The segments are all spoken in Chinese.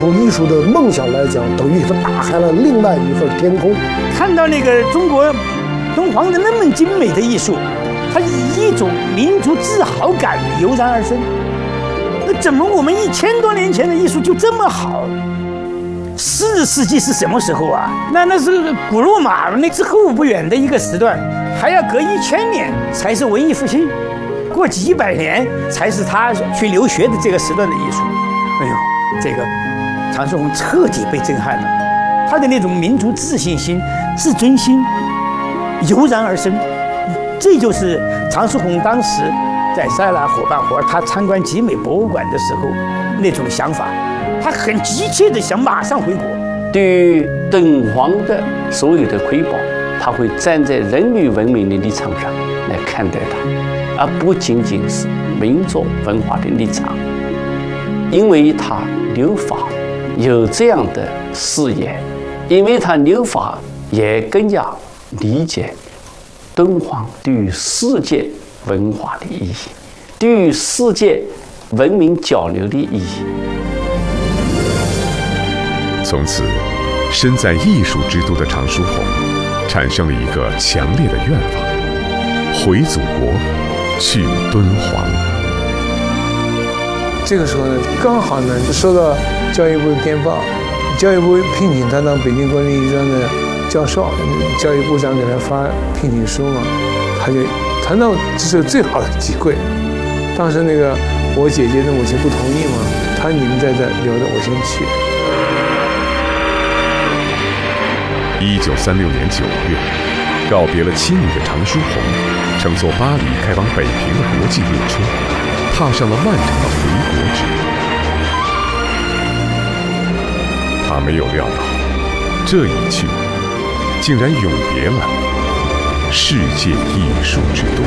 从艺术的梦想来讲，等于它打开了另外一份天空。 看到那个中国敦煌的那么精美的艺术，它以一种民族自豪感油然而生。那怎么我们1000多年前的艺术就这么好？4世纪是什么时候啊？那是古罗马那之后不远的一个时段，还要隔1000年才是文艺复兴，过几百年才是他去留学的这个时段的艺术。哎呦，这个常寿鸿彻底被震撼了，他的那种民族自信心、自尊心油然而生。这就是常寿鸿当时在塞拉伙伴湖，他参观集美博物馆的时候那种想法，他很急切地想马上回国。 对于敦煌的所有的瑰宝，他会站在人类文明的立场上来看待它，而不仅仅是民族文化的立场。因为他留法有这样的视野，因为他留法也更加理解敦煌对于世界文化的意义，对于世界文明交流的意义。 从此，身在艺术之都的常书鸿产生了一个强烈的愿望：回祖国，去敦煌。 这个时候呢，刚好呢就收到教育部的电报，教育部聘请他当北京国立艺术专的教授，教育部长给他发聘请书嘛，他就谈到这是最好的机会。当时那个我姐姐的母亲不同意嘛，他说你们在这留着，我先去。 1936年9月，告别了妻女的常书鸿，乘坐巴黎开往北平的国际列车，踏上了漫长的回国之路。他没有料到，这一去，竟然永别了世界艺术之都。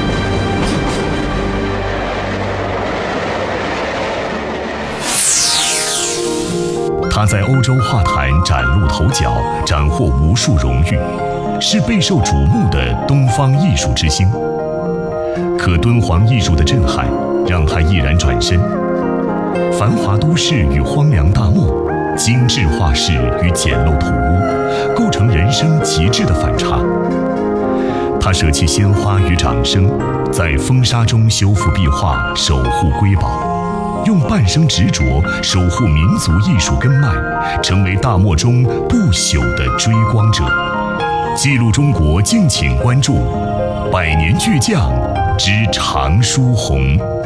他在欧洲画坛崭露头角，斩获无数荣誉，是备受瞩目的东方艺术之星。可敦煌艺术的震撼让他毅然转身，繁华都市与荒凉大漠，精致画室与简陋土屋，构成人生极致的反差。他舍弃鲜花与掌声，在风沙中修复壁画，守护瑰宝。用半生执着守护民族艺术根脉，成为大漠中不朽的追光者。记录中国，敬请关注《百年巨匠之常书鸿》。